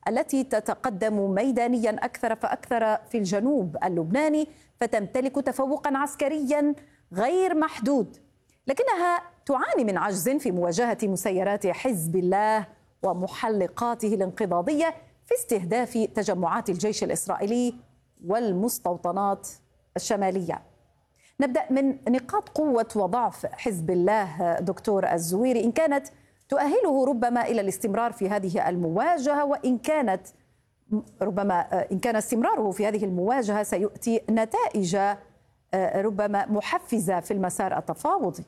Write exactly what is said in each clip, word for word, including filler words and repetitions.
التي تتقدم ميدانيا أكثر فأكثر في الجنوب اللبناني، فتمتلك تفوقا عسكريا غير محدود، لكنها تعاني من عجز في مواجهة مسيرات حزب الله ومحلقاته الانقضاضية في استهداف تجمعات الجيش الإسرائيلي والمستوطنات الشمالية. نبدأ من نقاط قوة وضعف حزب الله دكتور الزويري، إن كانت تؤهله ربما إلى الاستمرار في هذه المواجهة، وإن كانت ربما إن كان استمراره في هذه المواجهة سيؤتي نتائج ربما محفزة في المسار التفاوضي.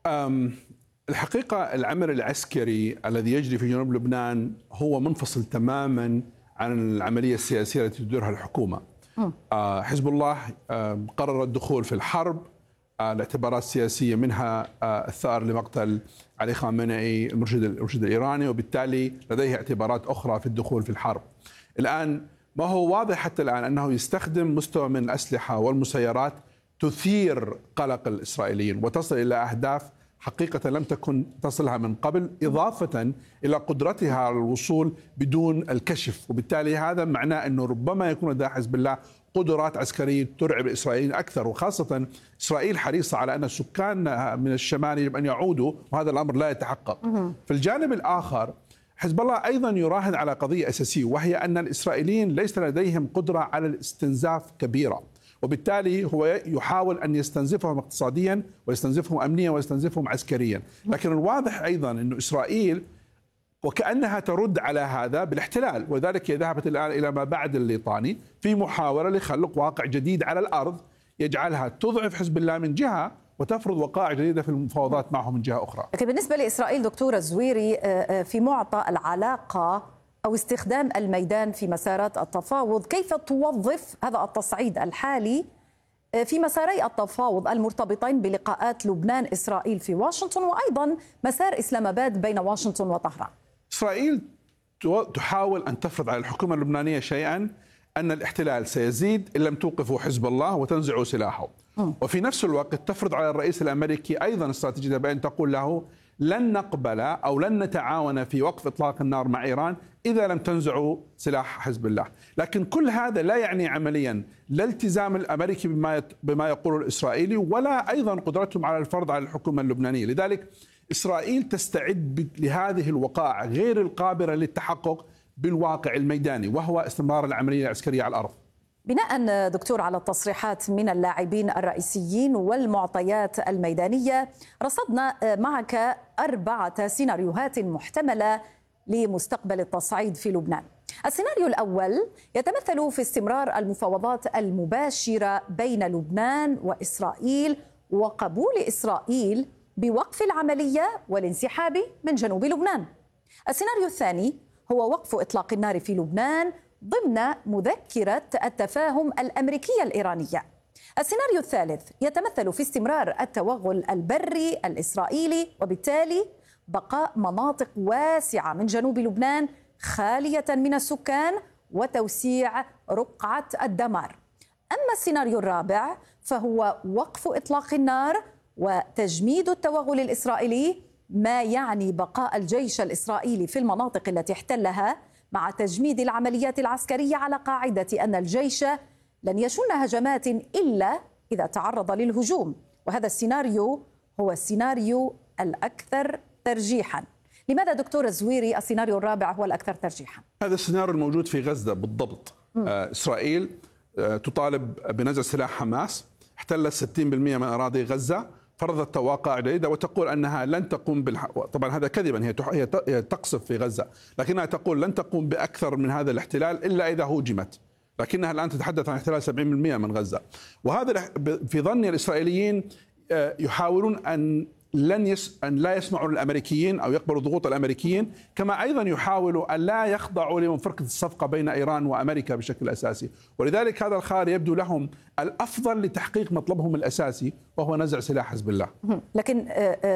الحقيقة العمل العسكري الذي يجري في جنوب لبنان هو منفصل تماما عن العملية السياسية التي تديرها الحكومة. آه حزب الله آه قرر الدخول في الحرب آه لاعتبارات سياسية، منها آه الثأر لمقتل علي خامنئي المرشد المرشد الإيراني، وبالتالي لديه اعتبارات أخرى في الدخول في الحرب. الآن ما هو واضح حتى الآن أنه يستخدم مستوى من الأسلحة والمسيرات تثير قلق الإسرائيليين وتصل إلى أهداف حقيقة لم تكن تصلها من قبل، إضافة إلى قدرتها على الوصول بدون الكشف، وبالتالي هذا معناه أنه ربما يكون لدى حزب الله قدرات عسكرية ترعب الإسرائيليين أكثر، وخاصة إسرائيل حريصة على أن السكان من الشمال يجب أن يعودوا، وهذا الأمر لا يتحقق. في الجانب الآخر حزب الله أيضا يراهن على قضية أساسية، وهي أن الإسرائيليين ليس لديهم قدرة على الاستنزاف كبيرة، وبالتالي هو يحاول أن يستنزفهم اقتصاديا ويستنزفهم أمنيا ويستنزفهم عسكريا. لكن الواضح أيضا أن إسرائيل وكأنها ترد على هذا بالاحتلال، وذلك ذهبت الآن إلى ما بعد الليطاني في محاولة لخلق واقع جديد على الأرض يجعلها تضعف حزب الله من جهة وتفرض وقائع جديدة في المفاوضات معه من جهة أخرى. لكن بالنسبة لإسرائيل دكتور الزويري، في معطى العلاقة أو استخدام الميدان في مسارات التفاوض، كيف توظف هذا التصعيد الحالي في مساري التفاوض المرتبطين بلقاءات لبنان إسرائيل في واشنطن، وأيضا مسار إسلام آباد بين واشنطن وطهران؟ إسرائيل تحاول أن تفرض على الحكومة اللبنانية شيئا، أن الاحتلال سيزيد إن لم توقفوا حزب الله وتنزعوا سلاحه، م. وفي نفس الوقت تفرض على الرئيس الأمريكي أيضا استراتيجية بأن تقول له لن نقبل أو لن نتعاون في وقف إطلاق النار مع إيران إذا لم تنزعوا سلاح حزب الله. لكن كل هذا لا يعني عمليا لا التزام الأمريكي بما بما يقوله الإسرائيلي، ولا أيضا قدرتهم على الفرض على الحكومة اللبنانية. لذلك إسرائيل تستعد لهذه الوقائع غير القابلة للتحقق بالواقع الميداني، وهو استمرار العملية العسكرية على الأرض. بناء دكتور على التصريحات من اللاعبين الرئيسيين والمعطيات الميدانية، رصدنا معك أربعة سيناريوهات محتملة لمستقبل التصعيد في لبنان. السيناريو الأول يتمثل في استمرار المفاوضات المباشرة بين لبنان وإسرائيل وقبول إسرائيل بوقف العملية والانسحاب من جنوب لبنان. السيناريو الثاني هو وقف إطلاق النار في لبنان ضمن مذكرة التفاهم الأمريكية الإيرانية. السيناريو الثالث يتمثل في استمرار التوغل البري الإسرائيلي، وبالتالي بقاء مناطق واسعة من جنوب لبنان خالية من السكان وتوسيع رقعة الدمار. أما السيناريو الرابع فهو وقف إطلاق النار وتجميد التوغل الإسرائيلي، ما يعني بقاء الجيش الإسرائيلي في المناطق التي احتلها، مع تجميد العمليات العسكرية على قاعدة أن الجيش لن يشن هجمات إلا إذا تعرض للهجوم. وهذا السيناريو هو السيناريو الأكثر ترجيحا. لماذا دكتور الزويري السيناريو الرابع هو الأكثر ترجيحا؟ هذا السيناريو الموجود في غزة بالضبط. آه إسرائيل آه تطالب بنزع سلاح حماس، احتلت ستين بالمئة من أراضي غزة، فرضت توقع جديدة وتقول أنها لن تقوم بالح... طبعا هذا كذبا، هي هي تقصف في غزة، لكنها تقول لن تقوم بأكثر من هذا الاحتلال إلا إذا هوجمت، لكنها الآن تتحدث عن احتلال سبعين بالمئة من غزة. وهذا في ظن الإسرائيليين يحاولون أن لن يس... أن لا يسمعوا للأمريكيين أو يقبلوا ضغوط الأمريكيين، كما أيضا يحاولوا أن لا يخضعوا لمنفرقة الصفقة بين إيران وأمريكا بشكل أساسي. ولذلك هذا الخيار يبدو لهم الأفضل لتحقيق مطلبهم الأساسي، وهو نزع سلاح حزب الله. لكن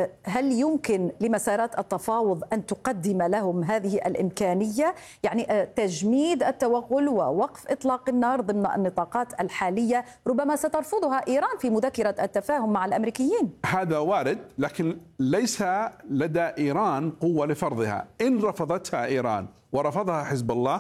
هل يمكن لمسارات التفاوض أن تقدم لهم هذه الإمكانية؟ يعني تجميد التوغل ووقف إطلاق النار ضمن النطاقات الحالية ربما سترفضها إيران في مذكرة التفاهم مع الأمريكيين. هذا وارد، لكن ليس لدى إيران قوة لفرضها. إن رفضتها إيران ورفضها حزب الله